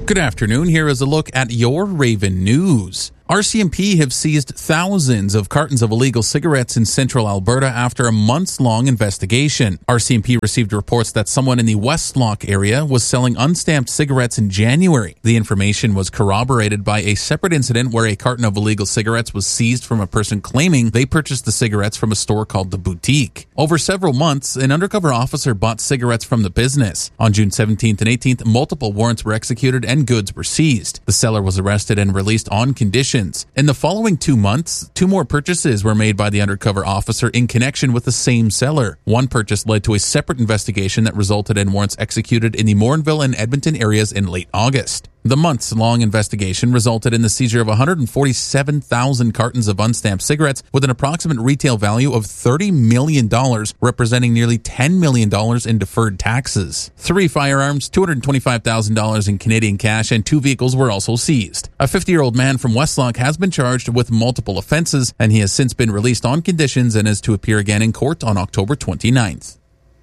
Good afternoon. Here is a look at your Raven News. RCMP have seized thousands of cartons of illegal cigarettes in central Alberta after a months-long investigation. RCMP received reports that someone in the Westlock area was selling unstamped cigarettes in January. The information was corroborated by a separate incident where a carton of illegal cigarettes was seized from a person claiming they purchased the cigarettes from a store called The Boutique. Over several months, an undercover officer bought cigarettes from the business. On June 17th and 18th, multiple warrants were executed and goods were seized. The seller was arrested and released on condition. In the following 2 months, 2 more purchases were made by the undercover officer in connection with the same seller. One purchase led to a separate investigation that resulted in warrants executed in the Morinville and Edmonton areas in late August. The months-long investigation resulted in the seizure of 147,000 cartons of unstamped cigarettes with an approximate retail value of $30 million, representing nearly $10 million in deferred taxes. 3 firearms, $225,000 in Canadian cash, and 2 vehicles were also seized. A 50-year-old man from Westlock has been charged with multiple offenses, and he has since been released on conditions and is to appear again in court on October 29th.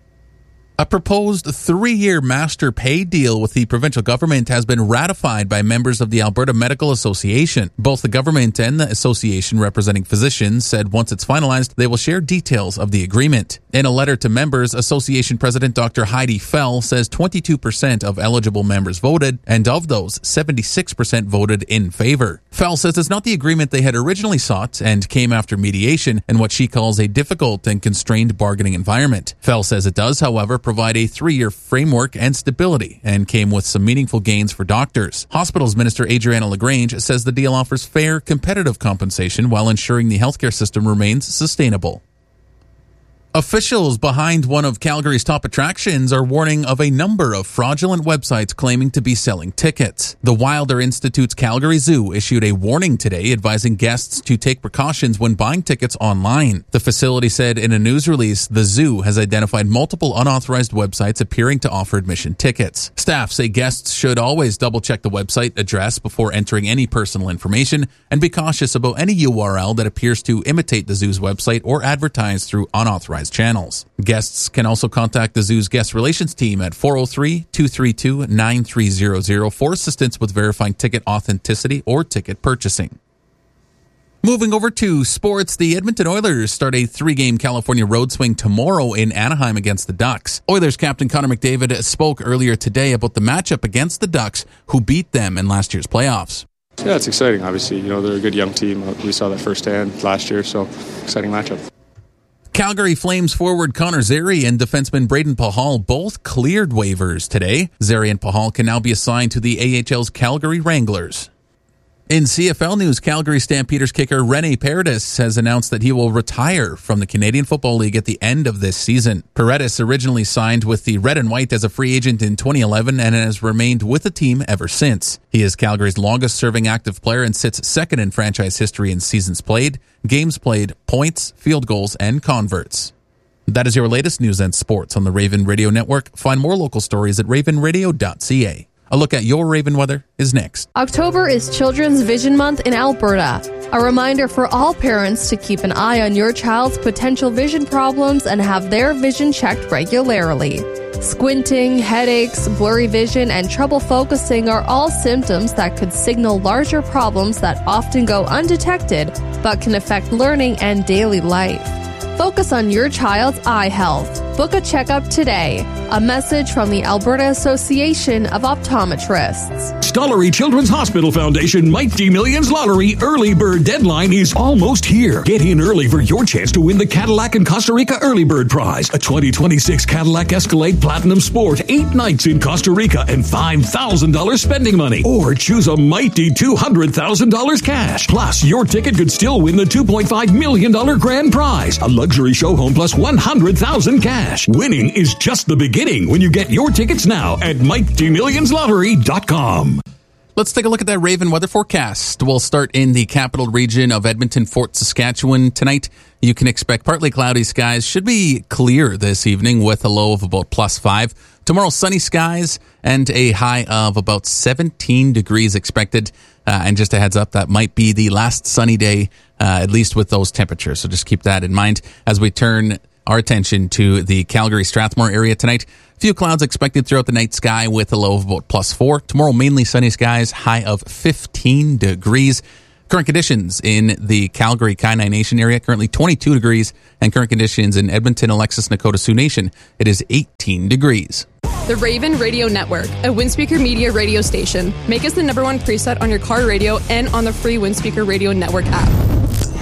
A proposed 3-year master pay deal with the provincial government has been ratified by members of the Alberta Medical Association. Both the government and the association representing physicians said once it's finalized, they will share details of the agreement. In a letter to members, Association President Dr. Heidi Fell says 22% of eligible members voted, and of those, 76% voted in favor. Fell says it's not the agreement they had originally sought and came after mediation in what she calls a difficult and constrained bargaining environment. Fell says it does, however, provide a 3-year framework and stability and came with some meaningful gains for doctors. Hospitals Minister Adriana LaGrange says the deal offers fair, competitive compensation while ensuring the healthcare system remains sustainable. Officials behind one of Calgary's top attractions are warning of a number of fraudulent websites claiming to be selling tickets. The Wilder Institute's Calgary Zoo issued a warning today advising guests to take precautions when buying tickets online. The facility said in a news release the zoo has identified multiple unauthorized websites appearing to offer admission tickets. Staff say guests should always double-check the website address before entering any personal information and be cautious about any URL that appears to imitate the zoo's website or advertise through unauthorized channels. Guests can also contact the zoo's guest relations team at 403-232-9300 for assistance with verifying ticket authenticity or ticket purchasing. Moving over to sports, the Edmonton Oilers start a 3-game California road swing tomorrow in Anaheim against the Ducks. Oilers captain Connor McDavid spoke earlier today about the matchup against the Ducks, who beat them in last year's playoffs. Yeah, it's exciting, obviously. They're a good young team. We saw that firsthand last year, so exciting matchup. Calgary Flames forward Connor Zary and defenseman Braden Pahal both cleared waivers today. Zary and Pahal can now be assigned to the AHL's Calgary Wranglers. In CFL news, Calgary Stampeders kicker Rene Paredes has announced that he will retire from the Canadian Football League at the end of this season. Paredes originally signed with the Red and White as a free agent in 2011 and has remained with the team ever since. He is Calgary's longest-serving active player and sits second in franchise history in seasons played, games played, points, field goals, and converts. That is your latest news and sports on the Raven Radio Network. Find more local stories at ravenradio.ca. A look at your Raven weather is next. October is Children's Vision Month in Alberta. A reminder for all parents to keep an eye on your child's potential vision problems and have their vision checked regularly. Squinting, headaches, blurry vision, and trouble focusing are all symptoms that could signal larger problems that often go undetected but can affect learning and daily life. Focus on your child's eye health. Book a checkup today. A message from the Alberta Association of Optometrists. Stollery Children's Hospital Foundation Mighty Millions Lottery early bird deadline is almost here. Get in early for your chance to win the Cadillac and Costa Rica early bird prize, a 2026 Cadillac Escalade Platinum Sport, 8 nights in Costa Rica, and $5,000 spending money. Or choose a mighty $200,000 cash. Plus, your ticket could still win the $2.5 million grand prize, a luxury show home plus $100,000 cash. Winning is just the beginning when you get your tickets now at MightyMillionsLottery.com. Let's take a look at that Raven weather forecast. We'll start in the capital region of Edmonton, Fort Saskatchewan. Tonight, you can expect partly cloudy skies. Should be clear this evening with a low of about +5. Tomorrow, sunny skies and a high of about 17 degrees expected. And just a heads up, that might be the last sunny day, at least with those temperatures. So just keep that in mind as we turn our attention to the Calgary-Strathmore area tonight. Few clouds expected throughout the night sky with a low of about +4. Tomorrow, mainly sunny skies, high of 15 degrees. Current conditions in the Calgary Kainai Nation area, currently 22 degrees. And current conditions in Edmonton, Alexis, Nakota Sioux Nation, it is 18 degrees. The Raven Radio Network, a Windspeaker Media radio station. Make us the #1 preset on your car radio and on the free Windspeaker Radio Network app.